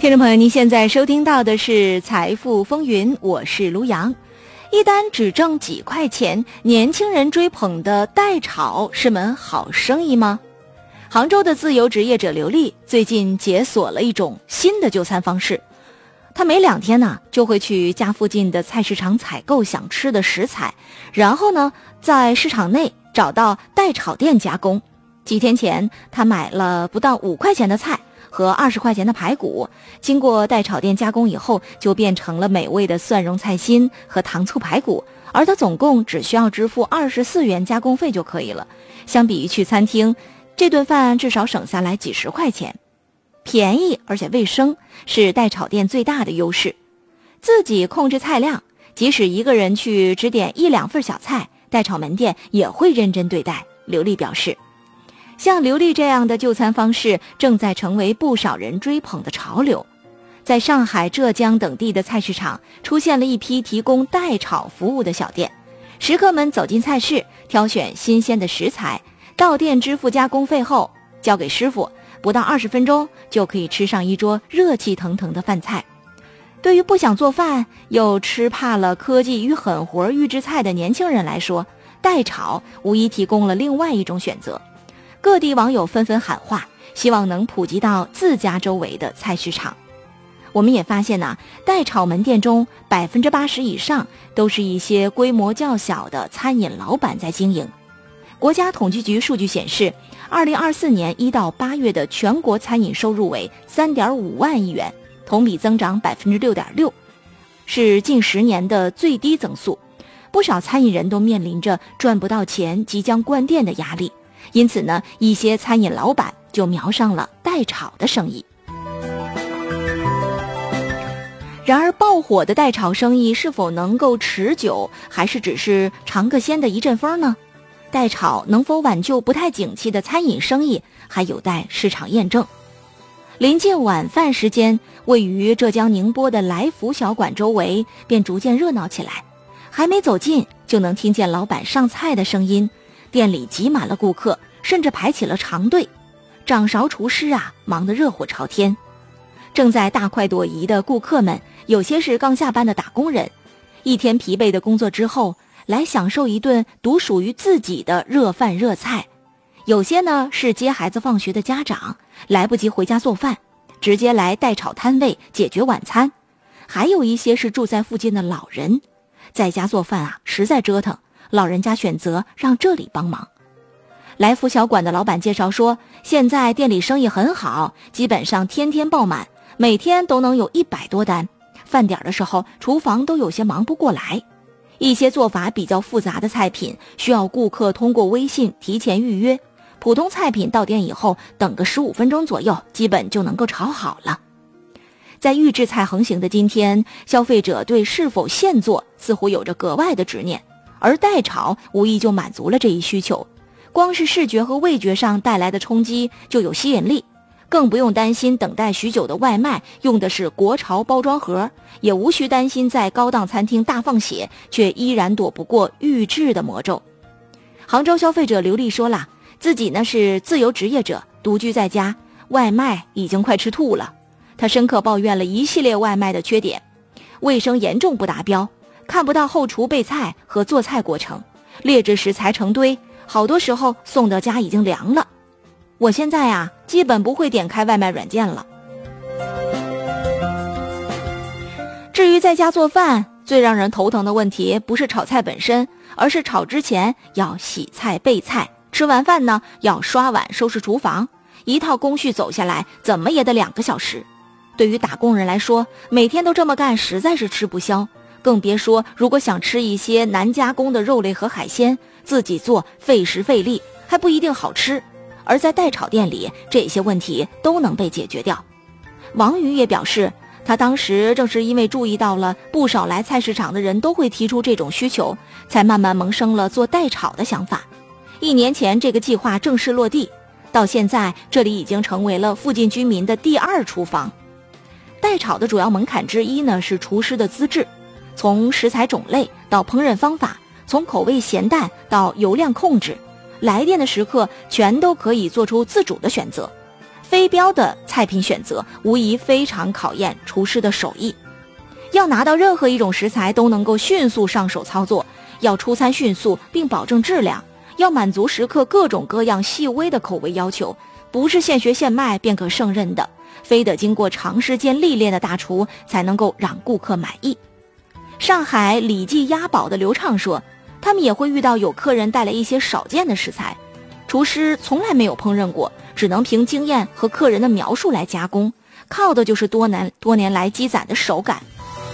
听众朋友，您现在收听到的是财富风云，我是卢阳。一单只挣几块钱，年轻人追捧的代炒是门好生意吗？杭州的自由职业者刘丽最近解锁了一种新的就餐方式，他每2天呢就会去家附近的菜市场采购想吃的食材，然后呢在市场内找到代炒店加工。几天前他买了不到5块钱的菜和20块钱的排骨，经过代炒店加工以后，就变成了美味的蒜蓉菜心和糖醋排骨，而他总共只需要支付24元加工费就可以了。相比于去餐厅，这顿饭至少省下来几十块钱，便宜而且卫生是代炒店最大的优势。自己控制菜量，即使一个人去只点1-2份小菜，代炒门店也会认真对待。刘丽表示，像刘丽这样的就餐方式正在成为不少人追捧的潮流。在上海、浙江等地的菜市场出现了一批提供代炒服务的小店，食客们走进菜市，挑选新鲜的食材，到店支付加工费后交给师傅，不到20分钟就可以吃上一桌热气腾腾的饭菜。对于不想做饭又吃怕了科技与狠活预制菜的年轻人来说，代炒无疑提供了另外一种选择。各地网友纷纷喊话，希望能普及到自家周围的菜市场。我们也发现代炒门店中80%以上都是一些规模较小的餐饮老板在经营。国家统计局数据显示，2024年1到8月的全国餐饮收入为3.5万亿元，同比增长 6.6%， 是近10年的最低增速。不少餐饮人都面临着赚不到钱即将关店的压力，因此呢，一些餐饮老板就瞄上了代炒的生意。然而爆火的代炒生意是否能够持久，还是只是尝个鲜的一阵风呢？代炒能否挽救不太景气的餐饮生意，还有待市场验证。临近晚饭时间，位于浙江宁波的来福小馆周围便逐渐热闹起来，还没走近就能听见老板上菜的声音，店里挤满了顾客，甚至排起了长队。掌勺厨师忙得热火朝天。正在大快朵颐的顾客们，有些是刚下班的打工人，一天疲惫的工作之后，来享受一顿独属于自己的热饭热菜。有些呢是接孩子放学的家长，来不及回家做饭，直接来代炒摊位解决晚餐。还有一些是住在附近的老人，在家做饭实在折腾，老人家选择让这里帮忙。来福小馆的老板介绍说，现在店里生意很好，基本上天天爆满，每天都能有100多单，饭点的时候厨房都有些忙不过来。一些做法比较复杂的菜品需要顾客通过微信提前预约，普通菜品到店以后等个15分钟左右，基本就能够炒好了。在预制菜横行的今天，消费者对是否现做似乎有着格外的执念，而代炒无疑就满足了这一需求。光是视觉和味觉上带来的冲击就有吸引力，更不用担心等待许久的外卖用的是国潮包装盒，也无需担心在高档餐厅大放血却依然躲不过预制的魔咒。杭州消费者刘丽说了，自己呢是自由职业者，独居在家，外卖已经快吃吐了。他深刻抱怨了一系列外卖的缺点，卫生严重不达标，看不到后厨备菜和做菜过程，劣质食材成堆，好多时候送到家已经凉了。我现在基本不会点开外卖软件了。至于在家做饭，最让人头疼的问题不是炒菜本身，而是炒之前要洗菜备菜，吃完饭呢要刷碗收拾厨房，一套工序走下来怎么也得2个小时。对于打工人来说，每天都这么干实在是吃不消，更别说如果想吃一些难加工的肉类和海鲜，自己做费时费力，还不一定好吃。而在代炒店里，这些问题都能被解决掉。王宇也表示，他当时正是因为注意到了不少来菜市场的人都会提出这种需求，才慢慢萌生了做代炒的想法。1年前这个计划正式落地，到现在这里已经成为了附近居民的第2厨房。代炒的主要门槛之一呢是厨师的资质，从食材种类到烹饪方法，从口味咸淡到油量控制，来电的食客全都可以做出自主的选择。 非标的菜品选择无疑非常考验厨师的手艺。要拿到任何一种食材都能够迅速上手操作，要出餐迅速并保证质量，要满足食客各种各样细微的口味要求，不是现学现卖便可胜任的，非得经过长时间历练的大厨才能够让顾客满意。上海李记鸭宝的刘畅说，他们也会遇到有客人带来一些少见的食材，厨师从来没有烹饪过，只能凭经验和客人的描述来加工，靠的就是多年来积攒的手感。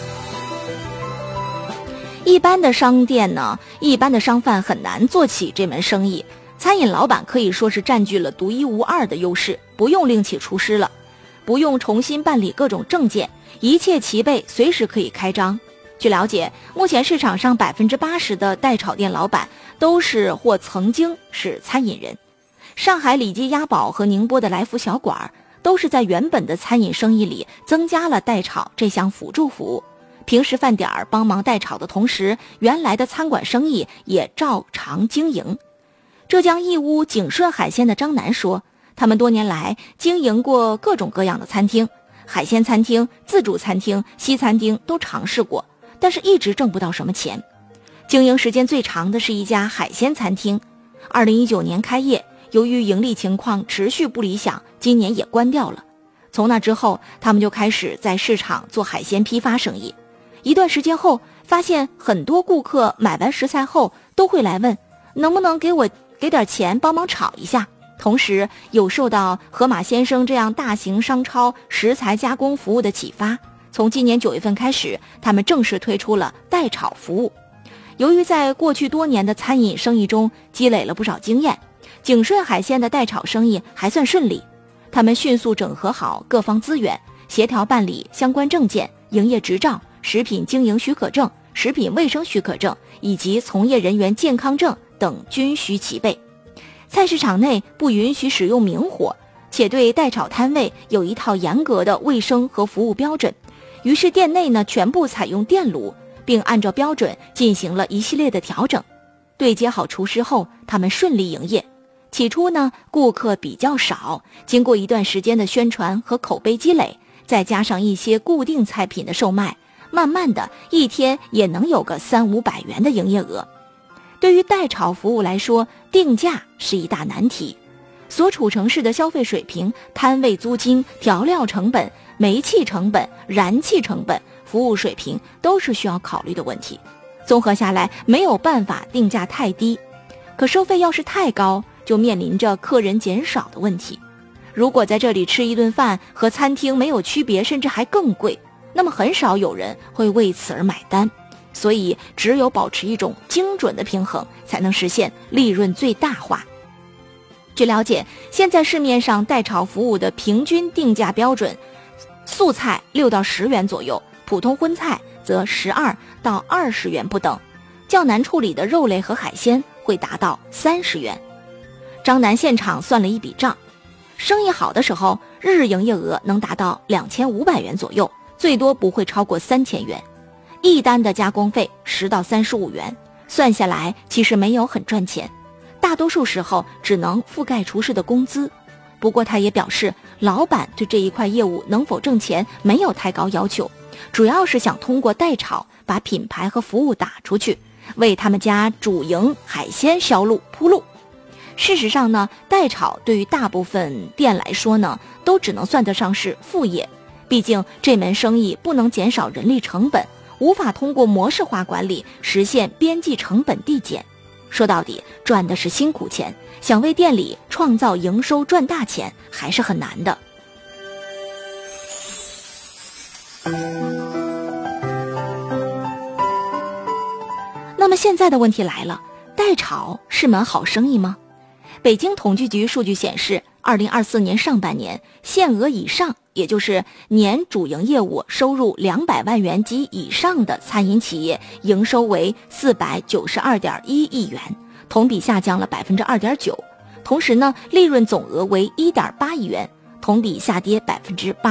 一般的商店呢，一般的商贩很难做起这门生意，餐饮老板可以说是占据了独一无二的优势，不用另起厨师了，不用重新办理各种证件，一切齐备，随时可以开张。据了解，目前市场上80%的代炒店老板都是或曾经是餐饮人。上海李记鸭宝和宁波的来福小馆都是在原本的餐饮生意里增加了代炒这项辅助服务。平时饭点帮忙代炒的同时，原来的餐馆生意也照常经营。浙江义乌景顺海鲜的张楠说，他们多年来经营过各种各样的餐厅，海鲜餐厅、自助餐厅、西餐厅都尝试过，但是一直挣不到什么钱。经营时间最长的是一家海鲜餐厅，2019年开业，由于盈利情况持续不理想，今年也关掉了。从那之后，他们就开始在市场做海鲜批发生意。一段时间后，发现很多顾客买完食材后都会来问，能不能给点钱帮忙炒一下。同时有受到河马先生这样大型商超食材加工服务的启发，从今年9月份开始，他们正式推出了代炒服务。由于在过去多年的餐饮生意中积累了不少经验，景顺海鲜的代炒生意还算顺利。他们迅速整合好各方资源，协调办理相关证件、营业执照、食品经营许可证、食品卫生许可证以及从业人员健康证等均需齐备。菜市场内不允许使用明火，且对代炒摊位有一套严格的卫生和服务标准，于是店内呢全部采用电炉，并按照标准进行了一系列的调整。对接好厨师后，他们顺利营业。起初呢，顾客比较少，经过一段时间的宣传和口碑积累，再加上一些固定菜品的售卖，慢慢的一天也能有个300-500元的营业额。对于代炒服务来说，定价是一大难题。所处城市的消费水平、摊位租金、调料成本、煤气成本、燃气成本、服务水平都是需要考虑的问题。综合下来，没有办法定价太低，可收费要是太高，就面临着客人减少的问题。如果在这里吃一顿饭和餐厅没有区别，甚至还更贵，那么很少有人会为此而买单。所以只有保持一种精准的平衡，才能实现利润最大化。据了解，现在市面上代炒服务的平均定价标准，素菜6到10元左右，普通荤菜则12到20元不等，较难处理的肉类和海鲜会达到30元。张楠现场算了一笔账，生意好的时候，日营业额能达到2500元左右，最多不会超过3000元。一单的加工费10到35元，算下来其实没有很赚钱，大多数时候只能覆盖厨师的工资。不过他也表示，老板对这一块业务能否挣钱没有太高要求，主要是想通过代炒把品牌和服务打出去，为他们家主营海鲜销路铺路。事实上呢，代炒对于大部分店来说呢，都只能算得上是副业，毕竟这门生意不能减少人力成本，无法通过模式化管理实现边际成本递减。说到底，赚的是辛苦钱，想为店里创造营收赚大钱还是很难的。那么现在的问题来了，代炒是门好生意吗？北京统计局数据显示，2024年上半年限额以上，也就是年主营业务收入200万元及以上的餐饮企业营收为492.1亿元，同比下降了 2.9%。同时呢，利润总额为1.8亿元，同比下跌 8%。